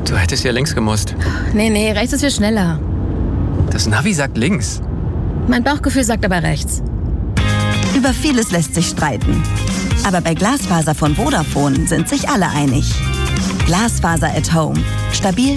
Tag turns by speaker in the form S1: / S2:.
S1: Du hättest ja links gemusst.
S2: Nee, rechts ist viel schneller.
S1: Das Navi sagt links.
S2: Mein Bauchgefühl sagt aber rechts.
S3: Über vieles lässt sich streiten. Aber bei Glasfaser von Vodafone sind sich alle einig. Glasfaser at Home. Stabil,